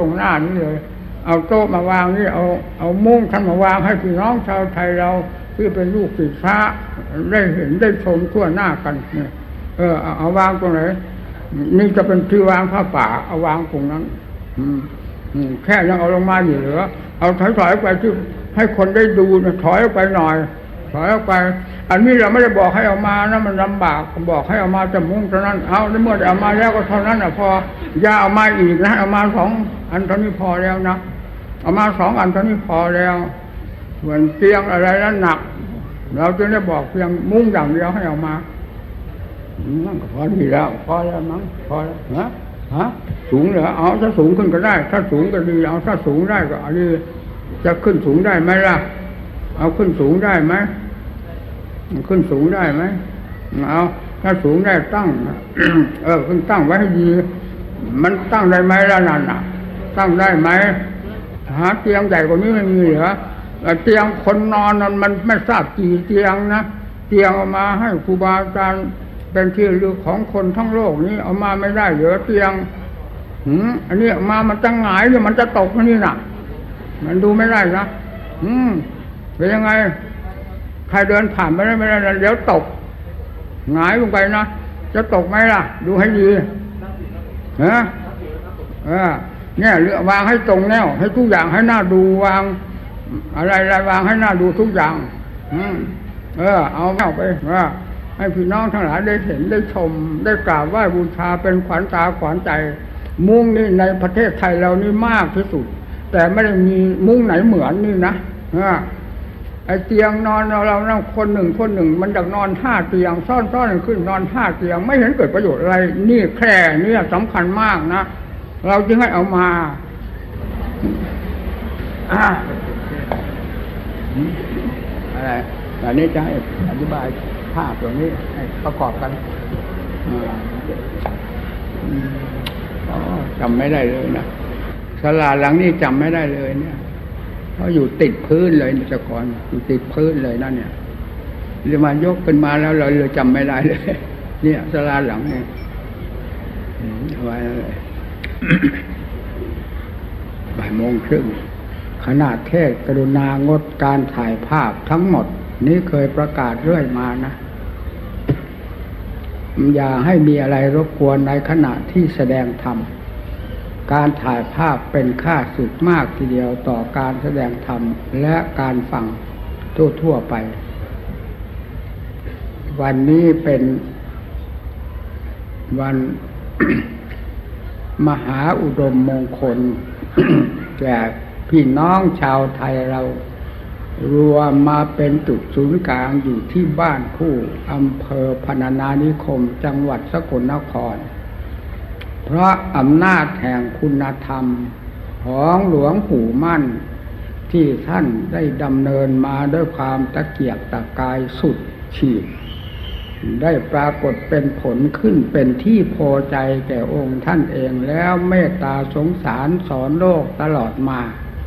รงหน้านี้เลยเอาโต๊ะมาวางนี่เอามุ้งท่านมาวางให้พี่น้องชาวไทยเราที่เป็นลูกศิษย์พระได้เห็นได้ชมทั่วหน้ากันเนี่ยเอาวางตรงไหนนี่จะเป็นที่วางผ้าป่าเอาวางตรงนั้นแค่ยังเอาลงมาอยู่เหลือเอาถอยไปที่ให้คนได้ดูนะถอยไปหน่อยถอยออกไปอันนี้เราไม่ได้บอกให้เอามานะมันลำบากบอกให้เอามาจะมุ่งเท่านั้นเอาเมื่อเอามาแล้วก็เท่านั้นพออย่าเอามาอีกนะเอามา2 อันเท่านี้พอแล้วนะเอามา2 อันเท่านี้พอแล้วส่วนเตียงอะไรนั้นหนักเราจะได้บอกเพียงมุ่งอย่างเดียวให้เอามานั่นก็พอดีแล้วพอแล้วมั้งพอแล้วฮะสูงเหรอเอาถ้าสูงขึ้นก็ได้ถ้าสูงก็ดีเอาถ้าสูงได้ก็อันนี้จะขึ้นสูงได้ไหมล่ะเอาขึ้นสูงได้ไหมขึ้นสูงได้ไหมเอาถ้าสูงได้ตั้งขึ้นตั้งไว้ให้ดีมันตั้งได้ไหมล่ะนั่นน่ะตั้งได้ไหมหาเตียงใหญ่กว่านี้ไม่มีเหรอเตียงคนนอนมันไม่ทราบกี่เตียงนะเตียงเอามาให้ครูบาอาจารย์เป็นที่ลือของคนทั้งโลกนี้เอามาไม่ได้เหรอเตียงอันนี้มามันจะหงายหรือมันจะตกนี่น่ะมันดูไม่ได้นะเป็นยังไงใครเดินผ่านไม่ได้เดี๋ยวตกหงายลงไปนะจะตกไหมล่ะดูให้ดีเนี่ยเรือวางให้ตรงแนวให้ทุกอย่างให้หน้าดูวางอะไรวางให้หน้าดูทุกอย่างเอาเข้าไปให้พี่น้องทั้งหลายได้เห็นได้ชมได้กราบไหว้บูชาเป็นขวัญตาขวัญใจมุ้งนี่ในประเทศไทยเรานี่มากที่สุดแต่ไม่ได้มีมุ้งไหนเหมือนนี่นะไอเตียงนอนเรานั่งคนหนึ่งมันจะนอน5 เตียงซ่อนขึ้นนอน5 เตียงไม่เห็นเกิดประโยชน์อะไรนี่แค่นี้สำคัญมากนะเราจึงให้เอามาอะไรตอนนี้จะให้อธิบายภาพตรงนี้ให้ประกอบกันจำไม่ได้เลยนะศาลาหลังนี้จำไม่ได้เลยเนี่ยเพราะอยู่ติดพื้นเลยแต่ก่อนอยู่ติดพื้นเลยนั่นเนี่ยเรือมายกขึ้นมาแล้วเราเลยจำไม่ได้เลยเนี่ยศาลาหลังนี้ไว้เลย13:30ขณะเทศกรุณางดการถ่ายภาพทั้งหมดนี้เคยประกาศเรื่อยมานะอย่าให้มีอะไรรบกวนในขณะที่แสดงธรรมการถ่ายภาพเป็นค่าศึกมากทีเดียวต่อการแสดงธรรมและการฟังทั่วๆไปวันนี้เป็นวัน มหาอุดมมงคล แก่พี่น้องชาวไทยเรารวมมาเป็นจุดศูนย์กลางอยู่ที่บ้านคู่อำเภอพรรณนานิคมจังหวัดสกลนครเพราะอำนาจแห่งคุณธรรมของหลวงปู่มั่นที่ท่านได้ดำเนินมาด้วยความตะเกียกตะกายสุดขีดได้ปรากฏเป็นผลขึ้นเป็นที่พอใจแก่องค์ท่านเองแล้วเมตตาสงสารสอนโลกตลอดมา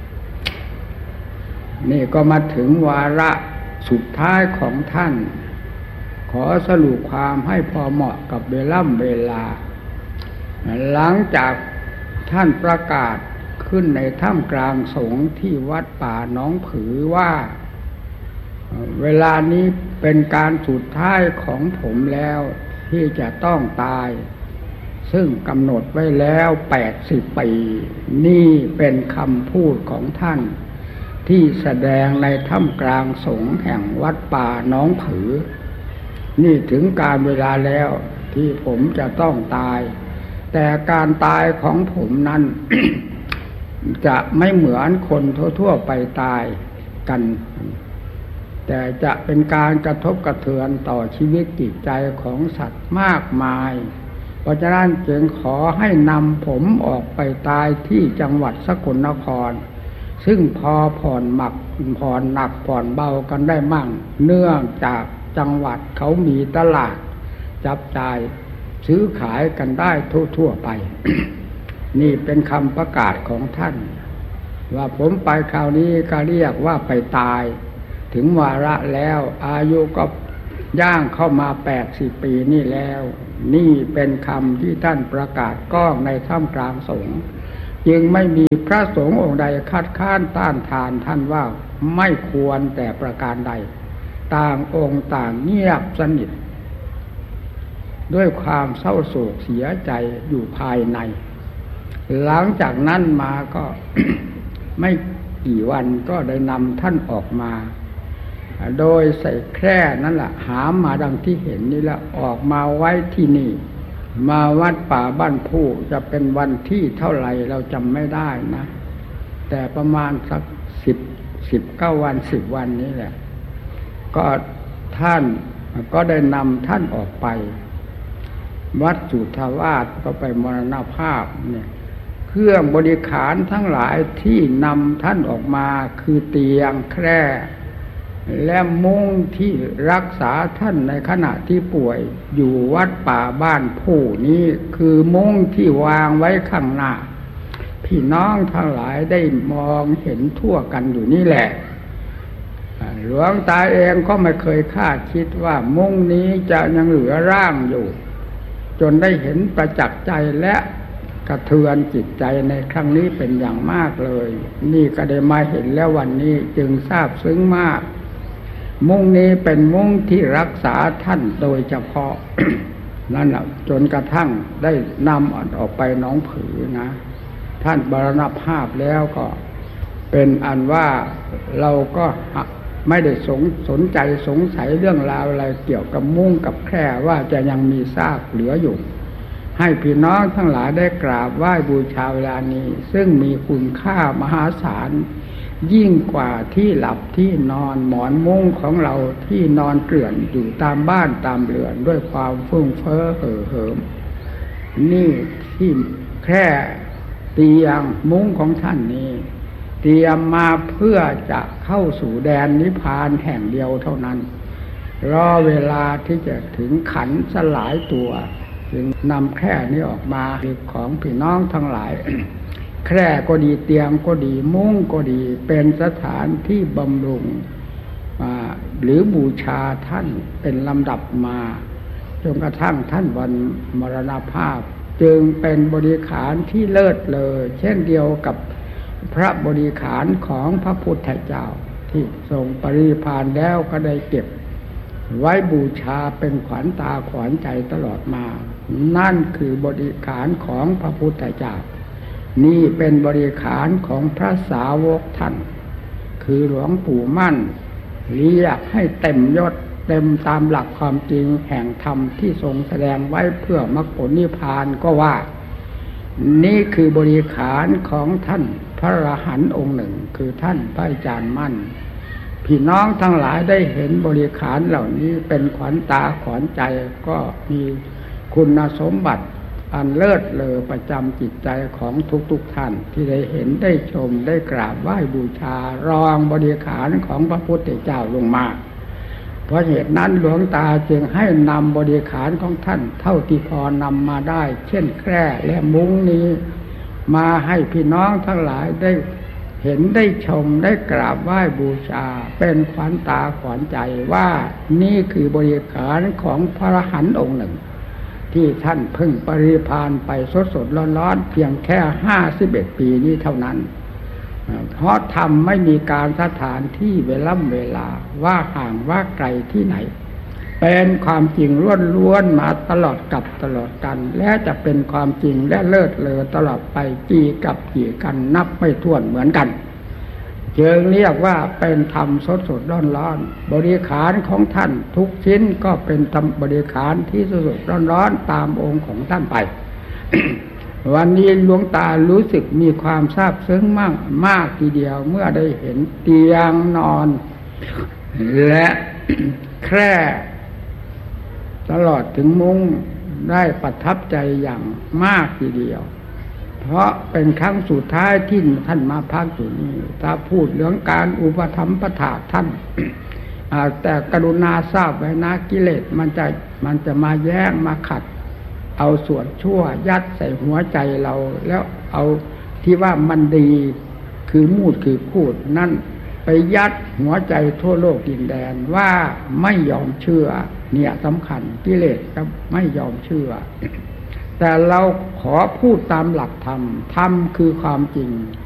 นี่ก็มาถึงวาระสุดท้ายของท่านขอสรุปความให้พอเหมาะกับเวลาหลังจากท่านประกาศขึ้นในถ้ำกลางสงฆ์ที่วัดป่าหนองผือว่าเวลานี้เป็นการสุดท้ายของผมแล้วที่จะต้องตายซึ่งกำหนดไว้แล้ว80 ปีนี่เป็นคำพูดของท่านที่แสดงในถ้ำกลางสงฆ์แห่งวัดป่าหนองผือนี่ถึงการเวลาแล้วที่ผมจะต้องตายแต่การตายของผมนั้น จะไม่เหมือนคนทั่วๆไปตายกันแต่จะเป็นการกระทบกระเทือนต่อชีวิตจิตใจของสัตว์มากมายเพราะฉะนั้นจึงขอให้นำผมออกไปตายที่จังหวัดสกลนครซึ่งพอผ่อนหนักผ่อนเบากันได้มั่งเนื่องจากจังหวัดเขามีตลาดจับจ่ายซื้อขายกันได้ทั่วๆไป นี่เป็นคำประกาศของท่านว่าผมไปคราวนี้ก็เรียกว่าไปตายถึงวาระแล้วอายุก็ย่างเข้ามา80 ปีนี่แล้วนี่เป็นคำที่ท่านประกาศก้องในถ้ำกลางสงฆ์จึงไม่มีพระสงฆ์องค์ใดคัดค้านต้านทานท่านว่าไม่ควรแต่ประการใดต่างองค์ต่างเงียบสนิทด้วยความเศร้าโศกเสียใจอยู่ภายในหลังจากนั้นมาก็ ไม่กี่วันก็ได้นำท่านออกมาโดยใส่แคร่นั่นแหละหามมาดังที่เห็นนี่แหละออกมาไว้ที่นี่มาวัดป่าบ้านผู้จะเป็นวันที่เท่าไหร่เราจำไม่ได้นะแต่ประมาณสัก19 วัน10 วันนี้แหละก็ท่านก็ได้นำท่านออกไปวัดสุทธาวาสก็ไปมรณภาพเนี่ยเครื่องบริขารทั้งหลายที่นำท่านออกมาคือเตียงแคร่และมุ้งที่รักษาท่านในขณะที่ป่วยอยู่วัดป่าบ้านผู้นี้คือมุ้งที่วางไว้ข้างหน้าพี่น้องทั้งหลายได้มองเห็นทั่วกันอยู่นี่แหละหลวงตาเองก็ไม่เคยคาดคิดว่ามุ้งนี้จะยังเหลือร่างอยู่จนได้เห็นประจักษ์ใจและกระเทือนจิตใจในครั้งนี้เป็นอย่างมากเลยนี่ก็ได้มาเห็นแล้ววันนี้จึงซาบซึ้งมากมุ้งนี้เป็นมุ้งที่รักษาท่านโดยเฉพาะ นั่นแหละจนกระทั่งได้นำออกไปหนองผือนะท่านมรณภาพแล้วก็เป็นอันว่าเราก็ไม่ได้สนใจสงสัยเรื่องราวอะไรเกี่ยวกับมุ้งกับแคร่ว่าจะยังมีซากเหลืออยู่ให้พี่น้องทั้งหลายได้กราบไหว้บูชาเวลานี้ซึ่งมีคุณค่ามหาศาลยิ่งกว่าที่หลับที่นอนหมอนมุ้งของเราที่นอนเกลื่อนอยู่ตามบ้านตามเรือนด้วยความฟุ้งเฟ้อเห่อเหิมนี่ที่แค่เตียงมุ้งของท่านนี้เตรียมมาเพื่อจะเข้าสู่แดนนิพพานแห่งเดียวเท่านั้นรอเวลาที่จะถึงขันสลายตัวจึงนำแคร่นี้ออกมาของพี่น้องทั้งหลาย แคร่ก็ดีเตียงก็ดีมุ้งก็ดีเป็นสถานที่บำรุงหรือบูชาท่านเป็นลำดับมาจนกระทั่งท่านวันมรณภาพจึงเป็นบริขารที่เลิศเลยเช่นเดียวกับพระบริขารของพระพุทธเจ้าที่ทรงปรินิพพานแล้วก็ได้เก็บไว้บูชาเป็นขวัญตาขวัญใจตลอดมานั่นคือบริขารของพระพุทธเจ้านี่เป็นบริขารของพระสาวกท่านคือหลวงปู่มั่นเรียกให้เต็มยศเต็มตามหลักความจริงแห่งธรรมที่ทรงแสดงไว้เพื่อมรรคผลนิพพานก็ว่านี่คือบริขารของท่านพระอรหันต์องค์หนึ่งคือท่านพระอาจารย์มั่นพี่น้องทั้งหลายได้เห็นบริขารเหล่านี้เป็นขวัญตาขวัญใจก็มีคุณสมบัติอันเลิศเลอประจำจิตใจของทุกท่านที่ได้เห็นได้ชมได้กราบไหว้บูชารองบริขารของพระพุทธเจ้าลงมาเพราะเหตุนั้นหลวงตาจึงให้นำบริขารของท่านเท่าที่พอนำมาได้เช่นแคร่และมุ้งนี้มาให้พี่น้องทั้งหลายได้เห็นได้ชมได้กราบไหว้บูชาเป็นขวัญตาขวัญใจว่านี่คือบริขารของพระอรหันต์องค์หนึ่งที่ท่านเพิ่งปรินิพพานไปสดๆร้อนๆเพียงแค่51 ปีนี้เท่านั้นเพราะธรรมไม่มีการสถานที่เวลาว่าห่างว่าไกลที่ไหนเป็นความจริงล้วนๆมาตลอดกับตลอดกันและจะเป็นความจริงและเลิศเลอตลอดไปกี่กับกี่กันนับไม่ถ้วนเหมือนกันจึงเรียกว่าเป็นธรรมสดๆร้อนๆบริขารของท่านทุกชิ้นก็เป็นธรรมบริขารที่สดๆร้อนๆตามองค์ของท่านไป วันนี้หลวงตารู้สึกมีความซาบซึ้งมากทีเดียวเมื่อได้เห็นเตียงนอนและ แคร่ตลอดถึงมุ้งได้ประทับใจอย่างมากทีเดียวเพราะเป็นครั้งสุดท้ายที่ท่านมาพักอยู่นี่ถ้าพูดเรื่องการอุปถัมภะถาท่าน แต่กรุณาทราบไว้นะกิเลสมันจะมาแย่งมาขัดเอาส่วนชั่วยัดใส่หัวใจเราแล้วเอาที่ว่ามันดีคือมูดคือพูดนั่นไปยัดหัวใจทั่วโลกดินแดนว่าไม่ยอมเชื่อเนี่ยสำคัญกิเลสก็ไม่ยอมเชื่อแต่เราขอพูดตามหลักธรรมธรรมคือความจริง